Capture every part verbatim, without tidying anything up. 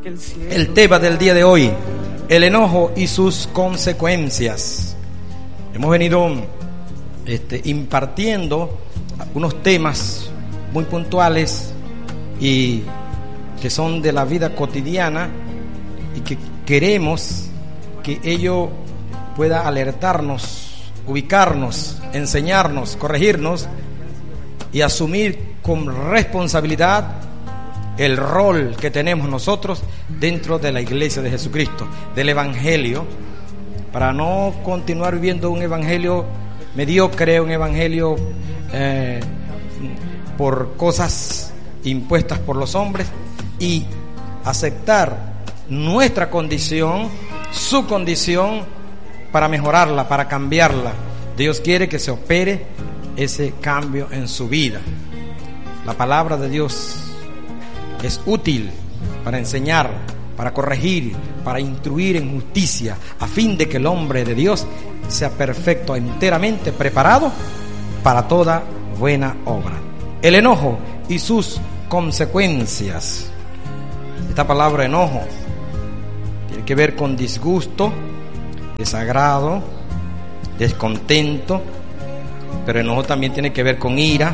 El tema del día de hoy, el enojo y sus consecuencias. Hemos venido este, impartiendo unos temas muy puntuales y que son de la vida cotidiana y que queremos que ello pueda alertarnos, ubicarnos, enseñarnos, corregirnos y asumir con responsabilidad el rol que tenemos nosotros dentro de la iglesia de Jesucristo, del evangelio, para no continuar viviendo un evangelio mediocre, un evangelio eh, por cosas impuestas por los hombres, y aceptar nuestra condición, su condición, para mejorarla, para cambiarla. Dios quiere que se opere ese cambio en su vida. La palabra de Dios es útil para enseñar, para corregir, para instruir en justicia, a fin de que el hombre de Dios sea perfecto, enteramente preparado para toda buena obra. El enojo y sus consecuencias. Esta palabra enojo tiene que ver con disgusto, desagrado, descontento, pero enojo también tiene que ver con ira,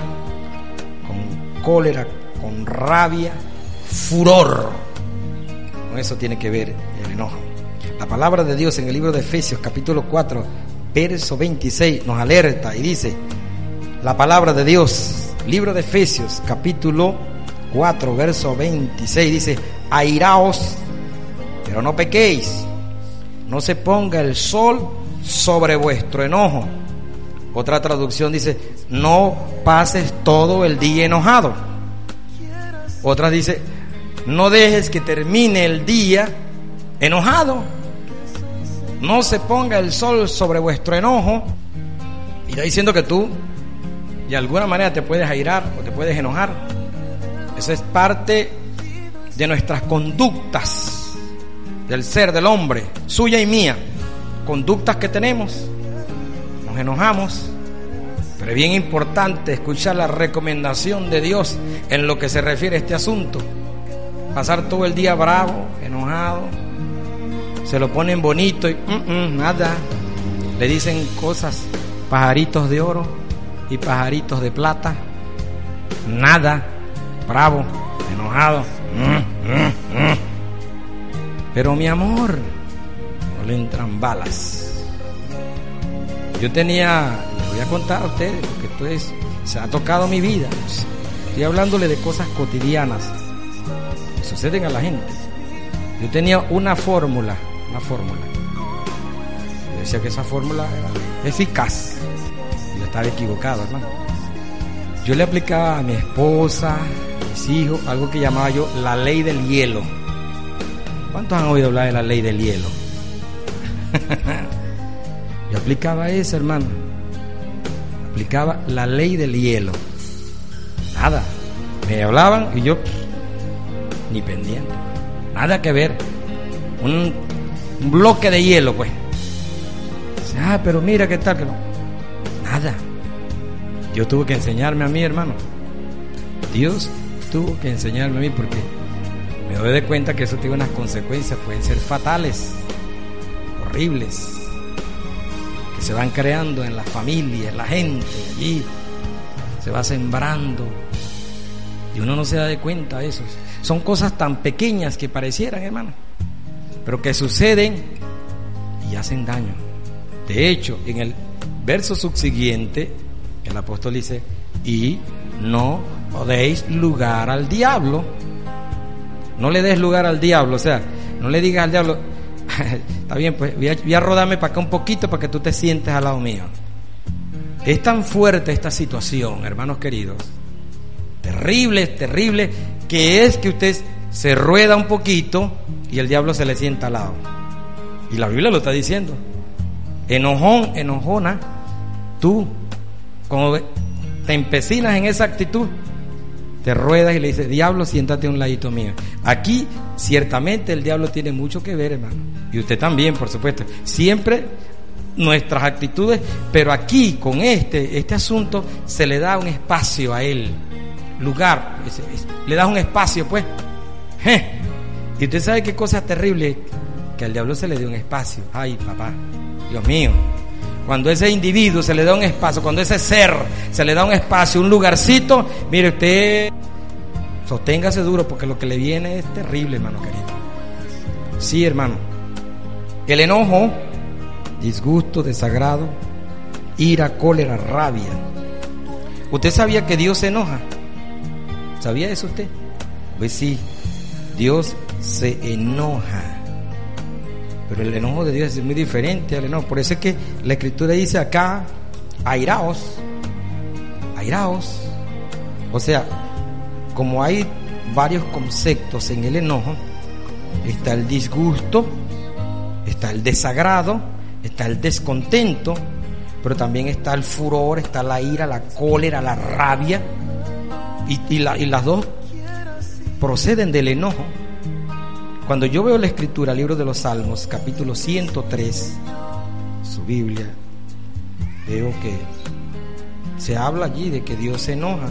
con cólera, con rabia, furor. Con eso tiene que ver el enojo. La palabra de Dios en el libro de Efesios capítulo cuatro verso veintiséis nos alerta y dice, la palabra de Dios, libro de Efesios capítulo cuatro verso veintiséis, dice: airaos, pero no pequéis, no se ponga el sol sobre vuestro enojo. Otra traducción dice: no pases todo el día enojado. Otra dice: no dejes que termine el día enojado. No se ponga el sol sobre vuestro enojo. Y está diciendo que tú de alguna manera te puedes airar o te puedes enojar. Eso es parte de nuestras conductas del ser del hombre, suya y mía. Conductas que tenemos. Nos enojamos. Pero es bien importante escuchar la recomendación de Dios en lo que se refiere a este asunto. Pasar todo el día bravo, enojado, se lo ponen bonito y mm, mm, nada. Le dicen cosas, pajaritos de oro y pajaritos de plata. Nada, bravo, enojado. Mm, mm, mm. Pero mi amor, no le entran balas. Yo tenía, les voy a contar a ustedes, porque esto es, se ha tocado mi vida. Estoy hablándole de cosas cotidianas que suceden a la gente. Yo tenía una fórmula, una fórmula. Yo decía que esa fórmula era eficaz. Yo estaba equivocado, hermano. Yo le aplicaba a mi esposa, a mis hijos, algo que llamaba yo la ley del hielo. ¿Cuántos han oído hablar de la ley del hielo? Yo aplicaba eso, hermano. Aplicaba la ley del hielo. Nada. Me hablaban y yo ni pendiente. Nada que ver. Un, un bloque de hielo, pues. Ah, pero mira qué tal que no. Nada. Yo tuve que enseñarme a mí, hermano. Dios tuvo que enseñarme a mí, porque me doy de cuenta que eso tiene unas consecuencias, pueden ser fatales, horribles, que se van creando en las familias, en la gente, allí se va sembrando y uno no se da de cuenta de eso. Son cosas tan pequeñas que parecieran, hermano, pero que suceden y hacen daño. De hecho, en el verso subsiguiente, el apóstol dice: y no deis lugar al diablo. No le des lugar al diablo, o sea, no le digas al diablo, está bien, pues voy a, voy a rodarme para acá un poquito para que tú te sientes al lado mío. Es tan fuerte esta situación, hermanos queridos, terrible, terrible, que es que usted se rueda un poquito y el diablo se le sienta al lado. Y la Biblia lo está diciendo. Enojón, enojona, tú, como te empecinas en esa actitud, te ruedas y le dices: diablo, siéntate a un ladito mío. Aquí ciertamente el diablo tiene mucho que ver, hermano, y usted también, por supuesto. Siempre nuestras actitudes, pero aquí con este este asunto se le da un espacio a él, lugar, le das un espacio, pues, Y usted sabe qué cosa terrible, que al diablo se le dio un espacio. Ay, papá, Dios mío. Cuando ese individuo se le da un espacio, cuando ese ser se le da un espacio, un lugarcito, mire usted, sosténgase duro, porque lo que le viene es terrible, hermano querido. Sí, hermano. El enojo, disgusto, desagrado, ira, cólera, rabia. ¿Usted sabía que Dios se enoja? ¿Sabía eso usted? Pues sí, Dios se enoja. Pero el enojo de Dios es muy diferente al enojo. Por eso es que la Escritura dice acá, airaos, airaos. O sea, como hay varios conceptos en el enojo, está el disgusto, está el desagrado, está el descontento, pero también está el furor, está la ira, la cólera, la rabia, y, y, la, y las dos proceden del enojo. Cuando yo veo la Escritura, libro de los Salmos, capítulo ciento tres, su Biblia, veo que se habla allí de que Dios se enoja.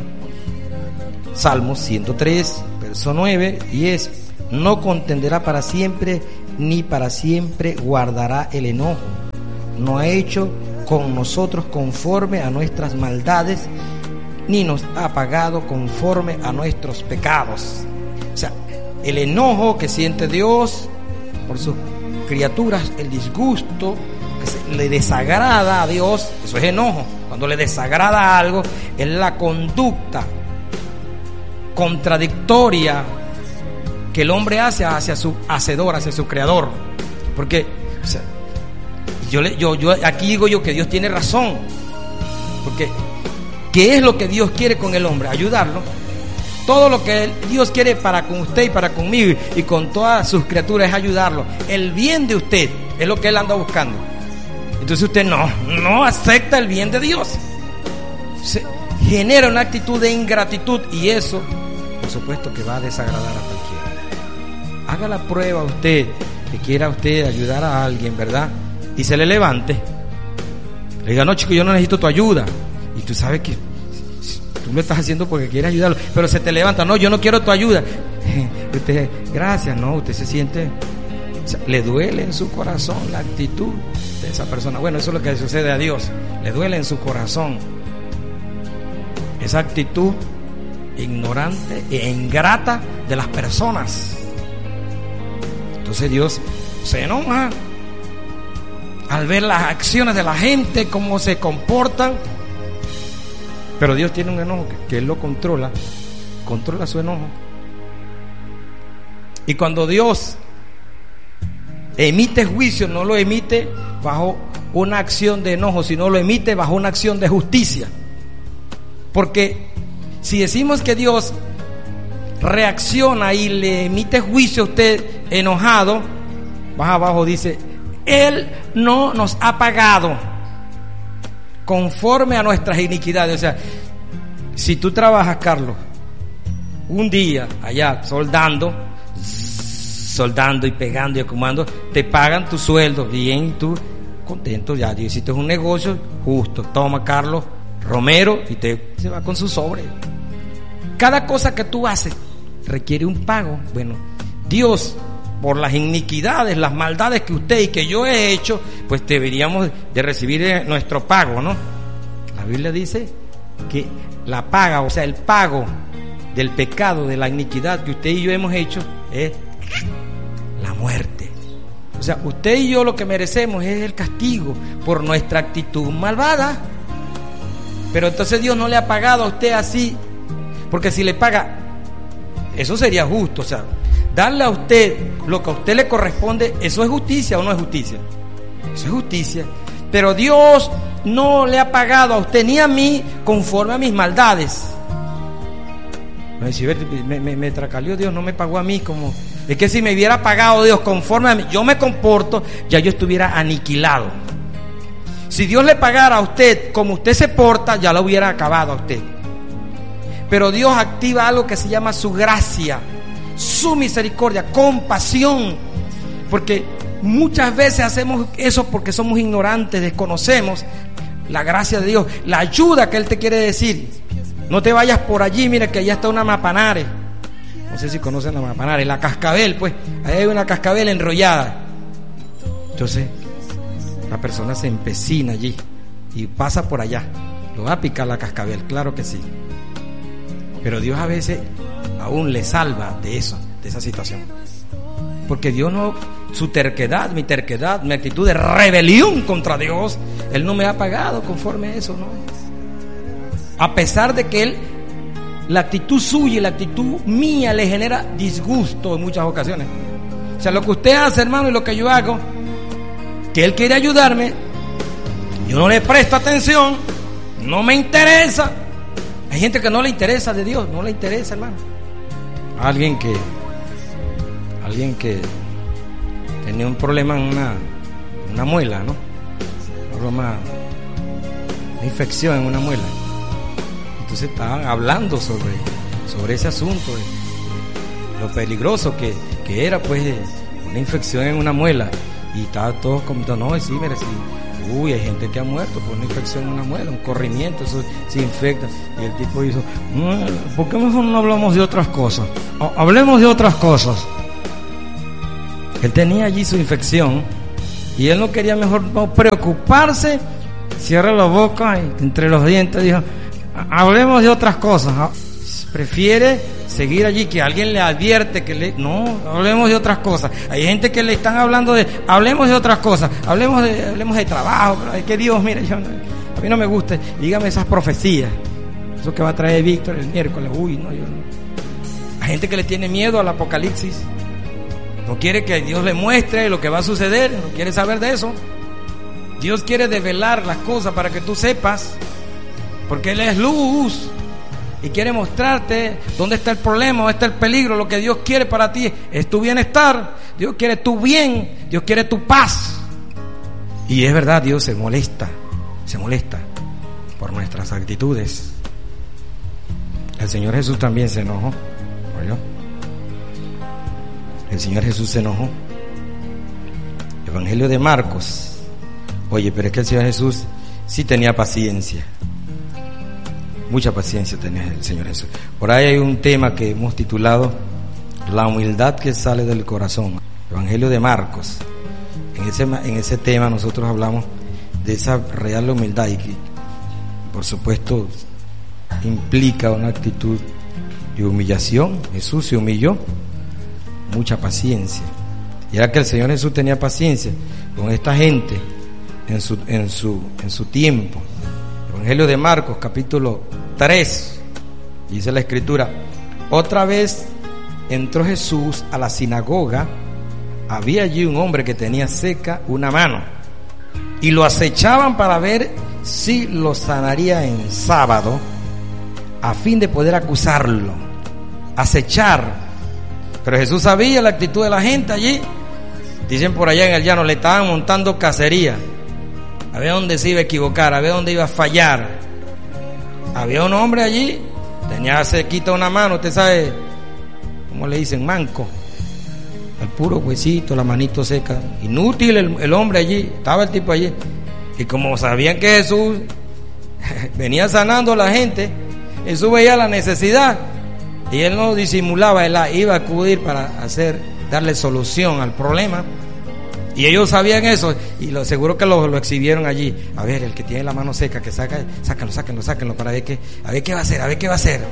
Salmos ciento tres, verso nueve, y es: no contenderá para siempre, ni para siempre guardará el enojo. No ha hecho con nosotros conforme a nuestras maldades, ni nos ha pagado conforme a nuestros pecados. O sea, el enojo que siente Dios por sus criaturas, el disgusto que le desagrada a Dios, eso es enojo. Cuando le desagrada algo, es la conducta contradictoria que el hombre hace hacia su hacedor, hacia su creador. Porque, o sea, yo, le, yo, yo aquí digo yo que Dios tiene razón. Porque, ¿qué es lo que Dios quiere con el hombre? Ayudarlo. Todo lo que Dios quiere para con usted y para conmigo y con todas sus criaturas es ayudarlo. El bien de usted es lo que Él anda buscando. Entonces usted no, no acepta el bien de Dios. Se genera una actitud de ingratitud, y eso, por supuesto, que va a desagradar a cualquiera. Haga la prueba usted, que quiera usted ayudar a alguien, ¿verdad? Y se le levante. Le diga: no, chico, yo no necesito tu ayuda. Y tú sabes que tú lo estás haciendo porque quieres ayudarlo, pero se te levanta: no, yo no quiero tu ayuda. Usted, gracias, no, usted se siente, o sea, le duele en su corazón la actitud de esa persona. Bueno, eso es lo que sucede a Dios, le duele en su corazón esa actitud ignorante e ingrata de las personas. Entonces Dios se enoja al ver las acciones de la gente, cómo se comportan. Pero Dios tiene un enojo que, que Él lo controla, controla su enojo. Y cuando Dios emite juicio, no lo emite bajo una acción de enojo, sino lo emite bajo una acción de justicia. Porque si decimos que Dios reacciona y le emite juicio a usted enojado, más abajo dice: Él no nos ha pagado conforme a nuestras iniquidades. O sea, si tú trabajas, Carlos, un día allá soldando, soldando y pegando y acumulando, te pagan tu sueldo, bien, tú contento, ya hiciste un negocio justo. Toma, Carlos Romero, y te se va con su sobre. Cada cosa que tú haces requiere un pago. Bueno, Dios, por las iniquidades, las maldades que usted y que yo he hecho, pues deberíamos de recibir nuestro pago, ¿no? La Biblia dice que la paga, o sea, el pago del pecado, de la iniquidad que usted y yo hemos hecho, es la muerte. O sea, usted y yo lo que merecemos es el castigo por nuestra actitud malvada. Pero entonces Dios no le ha pagado a usted así, porque si le paga, eso sería justo. O sea, darle a usted lo que a usted le corresponde, ¿eso es justicia o no es justicia? Eso es justicia. Pero Dios no le ha pagado a usted ni a mí conforme a mis maldades. Me, me, me tracaleó Dios, no me pagó a mí como... Es que si me hubiera pagado Dios conforme a mí, yo me comporto, ya yo estuviera aniquilado. Si Dios le pagara a usted como usted se porta, ya lo hubiera acabado a usted. Pero Dios activa algo que se llama su gracia, su misericordia, compasión. Porque muchas veces hacemos eso porque somos ignorantes, desconocemos la gracia de Dios, la ayuda que Él te quiere decir. No te vayas por allí, mira que allá está una Mapanare. no sé si conocen la Mapanare, la cascabel, pues, ahí hay una cascabel enrollada. Entonces, la persona se empecina allí y pasa por allá. Lo va a picar la cascabel, claro que sí. Pero Dios a veces aún le salva de eso, de esa situación. Porque Dios no, su terquedad, mi terquedad, mi actitud de rebelión contra Dios, Él no me ha pagado conforme a eso, ¿no? A pesar de que Él, la actitud suya y la actitud mía le genera disgusto en muchas ocasiones. O sea, lo que usted hace, hermano, y lo que yo hago, que Él quiere ayudarme, yo no le presto atención, no me interesa. Hay gente que no le interesa de Dios, no le interesa, hermano. Alguien que alguien que tenía un problema en una, una muela, ¿no? Un problema, una infección en una muela. Entonces estaban hablando sobre, sobre ese asunto, de lo peligroso que, que era, pues, una infección en una muela. Y estaban todos comentando, no, sí, mira, sí. Uy, hay gente que ha muerto por una infección en una muela, un corrimiento, eso se infecta. Y el tipo hizo, ¿por qué mejor no hablamos de otras cosas? Hablemos de otras cosas. Él tenía allí su infección y él no quería mejor no preocuparse. Cierra la boca y entre los dientes dijo, hablemos de otras cosas. Prefiere seguir allí, que alguien le advierte que le, no, hablemos de otras cosas. Hay gente que le están hablando de, hablemos de otras cosas, hablemos de, hablemos de trabajo, pero es que Dios, mire, yo, a mí no me gusta, dígame esas profecías, eso que va a traer Víctor el miércoles, uy, no, yo no. Hay gente que le tiene miedo al apocalipsis, no quiere que Dios le muestre lo que va a suceder, no quiere saber de eso. Dios quiere develar las cosas para que tú sepas, porque Él es luz. Y quiere mostrarte dónde está el problema, dónde está el peligro. Lo que Dios quiere para ti es tu bienestar. Dios quiere tu bien. Dios quiere tu paz. Y es verdad, Dios se molesta. Se molesta por nuestras actitudes. El Señor Jesús también se enojó. ¿Oyó? El Señor Jesús se enojó. Evangelio de Marcos. Oye, pero es que el Señor Jesús sí tenía paciencia. Mucha paciencia tenía el Señor Jesús. Por ahí hay un tema que hemos titulado La humildad que sale del corazón. Evangelio de Marcos. En ese, en ese tema nosotros hablamos de esa real humildad y que, por supuesto, implica una actitud de humillación. Jesús se humilló. Mucha paciencia. Y era que el Señor Jesús tenía paciencia con esta gente en su, en su, en su tiempo. Evangelio de Marcos, capítulo tres, dice la escritura, otra vez entró Jesús a la sinagoga, había allí un hombre que tenía seca una mano, y lo acechaban para ver si lo sanaría en sábado, a fin de poder acusarlo, acechar. Pero Jesús sabía la actitud de la gente allí, dicen por allá en el llano, le estaban montando cacería. Había donde se iba a equivocar, había donde iba a fallar. Había un hombre allí, tenía sequita una mano, usted sabe, ¿cómo le dicen? Manco. El puro huesito, la manito seca. Inútil el, el hombre allí, estaba el tipo allí. Y como sabían que Jesús venía sanando a la gente, Jesús veía la necesidad y él no disimulaba, él iba a acudir para hacer, darle solución al problema. Y ellos sabían eso y lo seguro que lo, lo exhibieron allí. A ver, el que tiene la mano seca, que saca, sáquenlo, sáquenlo, sáquenlo para ver qué, a ver qué va a hacer, a ver qué va a hacer.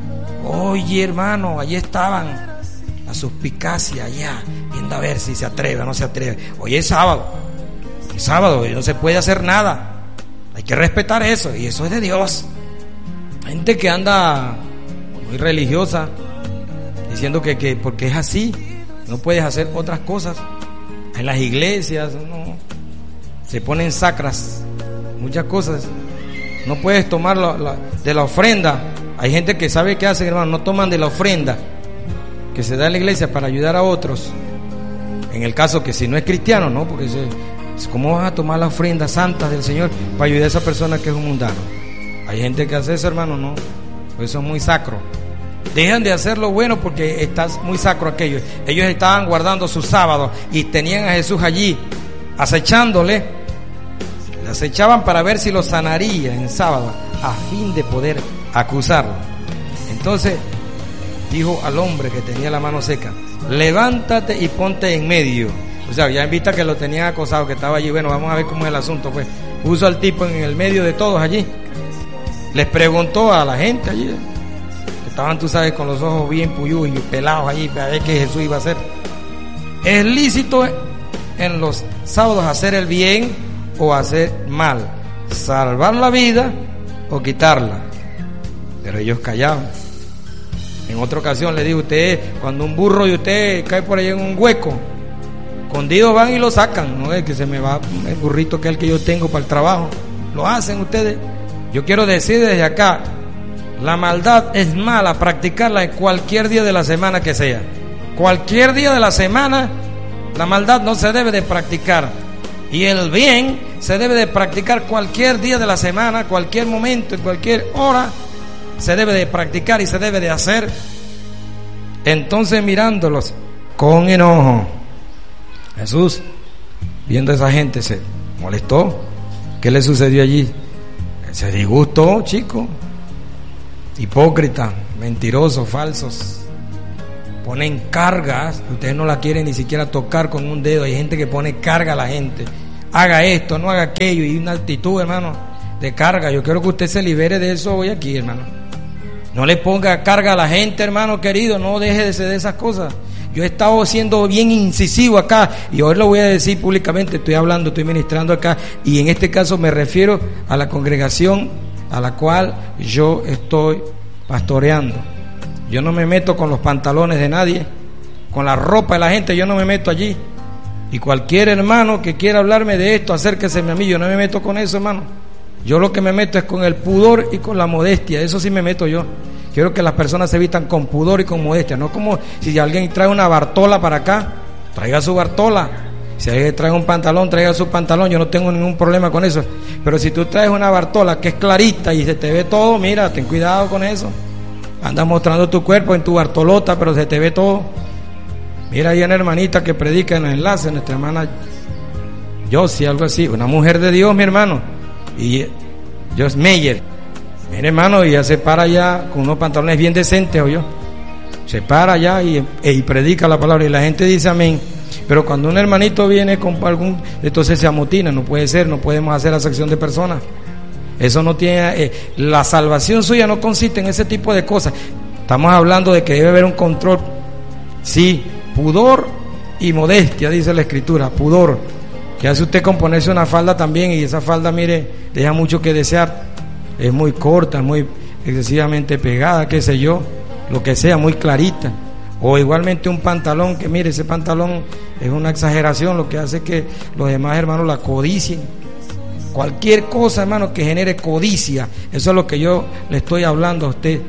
Oye, hermano, allí estaban la suspicacia allá, viendo a ver si se atreve o no se atreve. Hoy es sábado, es sábado y no se puede hacer nada. Hay que respetar eso y eso es de Dios. Gente que anda muy religiosa diciendo que, que porque es así no puedes hacer otras cosas. En las iglesias no, se ponen sacras muchas cosas, no puedes tomar la, la, de la ofrenda. Hay gente que sabe qué hacen, hermano, no toman de la ofrenda que se da en la iglesia para ayudar a otros. En el caso que si no es cristiano, no, porque se, ¿cómo vas a tomar la ofrenda santa del Señor para ayudar a esa persona que es un mundano? Hay gente que hace eso, hermano, no, pues eso es muy sacro. Dejan de hacer lo bueno porque está muy sacro aquello. Ellos estaban guardando su sábado y tenían a Jesús allí acechándole. Le acechaban para ver si lo sanaría en sábado a fin de poder acusarlo. Entonces dijo al hombre que tenía la mano seca: levántate y ponte en medio. O sea, ya en vista que lo tenían acosado, que estaba allí, bueno, vamos a ver cómo es el asunto, pues. Puso al tipo en el medio de todos allí. Les preguntó a la gente allí, que estaban, tú sabes, con los ojos bien puyús y pelados allí, para ver qué Jesús iba a hacer. ¿Es lícito en los sábados hacer el bien o hacer mal? ¿Salvar la vida o quitarla? Pero ellos callaban. En otra ocasión le digo: usted, cuando un burro de usted cae por ahí en un hueco, escondidos van y lo sacan. No es que se me va el burrito que es el que yo tengo para el trabajo. Lo hacen ustedes. Yo quiero decir desde acá: la maldad es mala practicarla en cualquier día de la semana que sea. Cualquier día de la semana la maldad no se debe de practicar, y el bien se debe de practicar cualquier día de la semana, cualquier momento, en cualquier hora se debe de practicar y se debe de hacer. Entonces, mirándolos con enojo, Jesús, viendo a esa gente, se molestó. ¿Qué le sucedió allí? Se disgustó, chico. Hipócrita, mentirosos, falsos. Ponen cargas, ustedes no la quieren ni siquiera tocar con un dedo. Hay gente que pone carga a la gente: haga esto, no haga aquello, y una actitud, hermano, de carga. Yo quiero que usted se libere de eso hoy aquí, hermano. No le ponga carga a la gente, hermano querido, no deje de ser de esas cosas. Yo he estado siendo bien incisivo acá, y hoy lo voy a decir públicamente. Estoy hablando, estoy ministrando acá, y en este caso me refiero a la congregación a la cual yo estoy pastoreando. Yo no me meto con los pantalones de nadie, con la ropa de la gente, yo no me meto allí. Y cualquier hermano que quiera hablarme de esto, acérqueseme a mí, yo no me meto con eso, hermano. Yo lo que me meto es con el pudor y con la modestia, eso sí me meto yo. Quiero que las personas se vistan con pudor y con modestia, no como si alguien trae una bartola para acá, traiga su bartola. Si alguien trae un pantalón, traiga su pantalón, yo no tengo ningún problema con eso. Pero si tú traes una bartola que es clarita y se te ve todo, mira, ten cuidado con eso. Andas mostrando tu cuerpo en tu bartolota, pero se te ve todo. Mira, hay una hermanita que predica en el enlace, nuestra hermana Josie, algo así, una mujer de Dios, mi hermano, y Jos Meyer. Mira, hermano, y ella se para allá con unos pantalones bien decentes, ¿oyó? Se para allá y, y predica la palabra, y la gente dice amén. Pero cuando un hermanito viene con algún, entonces se amotina. No puede ser, no podemos hacer acepción de personas. Eso no tiene, eh, la salvación suya no consiste en ese tipo de cosas. Estamos hablando de que debe haber un control. Sí, pudor y modestia, dice la Escritura. Pudor, que hace usted con ponerse una falda también, y esa falda, mire, deja mucho que desear. Es muy corta, muy excesivamente pegada, qué sé yo, lo que sea, muy clarita. O igualmente un pantalón, que mire, ese pantalón es una exageración, lo que hace que los demás hermanos la codicien. Cualquier cosa, hermano, que genere codicia, eso es lo que yo le estoy hablando a usted.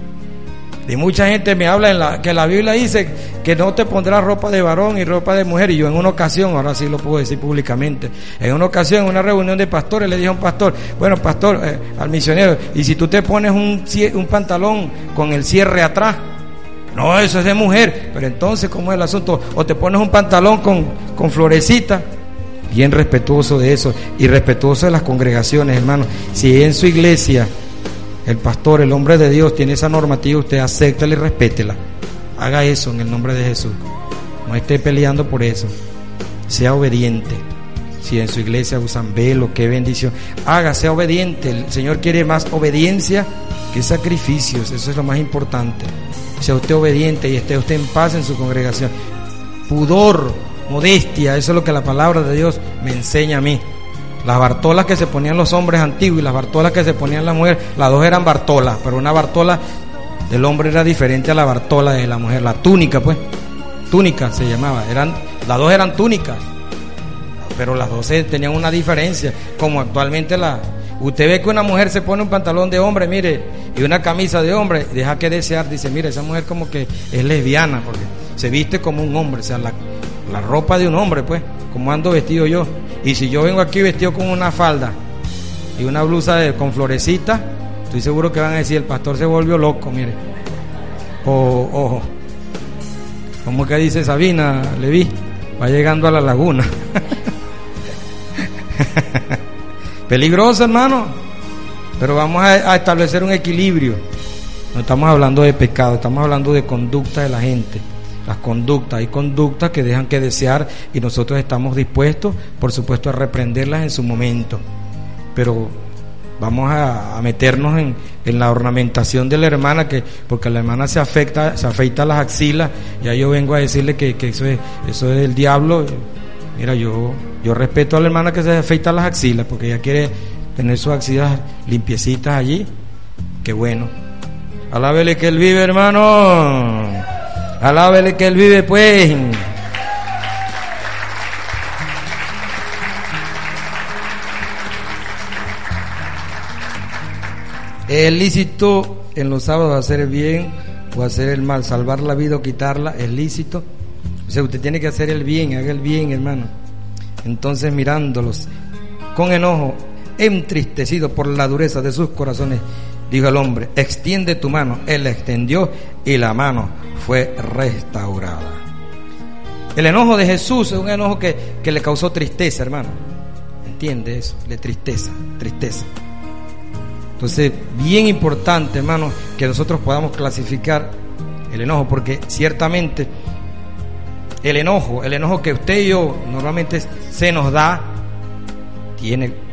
Y mucha gente me habla en la, que la Biblia dice que no te pondrás ropa de varón y ropa de mujer. Y yo en una ocasión, ahora sí lo puedo decir públicamente, en una ocasión, en una reunión de pastores, le dije a un pastor: bueno, pastor, eh, al misionero, y si tú te pones un, un pantalón con el cierre atrás, no, eso es de mujer. Pero entonces, ¿cómo es el asunto? O te pones un pantalón con, con florecita. Bien respetuoso de eso, y respetuoso de las congregaciones, hermano. Si en su iglesia el pastor, el hombre de Dios, tiene esa normativa, usted acéptela y respétela. Haga eso en el nombre de Jesús. No esté peleando por eso. Sea obediente. Si en su iglesia usan velo, qué bendición. Haga, sea obediente. El Señor quiere más obediencia que sacrificios. Eso es lo más importante. Sea usted obediente y esté usted en paz en su congregación. Pudor, modestia, eso es lo que la palabra de Dios me enseña a mí. Las bartolas que se ponían los hombres antiguos y las bartolas que se ponían las mujeres, las dos eran bartolas, pero una bartola del hombre era diferente a la bartola de la mujer. La túnica, pues, túnica se llamaba, eran, las dos eran túnicas, pero las dos tenían una diferencia, como actualmente la... Usted ve que una mujer se pone un pantalón de hombre, mire, y una camisa de hombre, deja que desear, dice, mire, esa mujer como que es lesbiana, porque se viste como un hombre, o sea, la, la ropa de un hombre, pues, como ando vestido yo. Y si yo vengo aquí vestido con una falda y una blusa de, con florecita, estoy seguro que van a decir: el pastor se volvió loco, mire. O, o como que dice Sabina Leví, va llegando a la laguna. Peligroso, hermano. Pero vamos a, a establecer un equilibrio. No estamos hablando de pecado, estamos hablando de conducta de la gente. Las conductas, hay conductas que dejan que desear y nosotros estamos dispuestos, por supuesto, a reprenderlas en su momento. Pero vamos a, a meternos en, en la ornamentación de la hermana, que porque la hermana se afecta, se afeita las axilas, y ahí yo vengo a decirle que, que eso es, eso es el diablo. Mira, yo, yo respeto a la hermana que se afeita las axilas, porque ella quiere tener sus axilas limpiecitas allí. Qué bueno. Alábele que él vive, hermano. Alábele que él vive, pues. Es lícito en los sábados hacer el bien o hacer el mal, salvar la vida o quitarla, es lícito. O sea, usted tiene que hacer el bien, haga el bien, hermano. Entonces, mirándolos con enojo, entristecido por la dureza de sus corazones, dijo el hombre: extiende tu mano. Él la extendió y la mano fue restaurada. El enojo de Jesús es un enojo que, que le causó tristeza, hermano. ¿Entiende eso? De tristeza, tristeza. Entonces, bien importante, hermano, que nosotros podamos clasificar el enojo, porque ciertamente el enojo, el enojo que usted y yo normalmente se nos da, tiene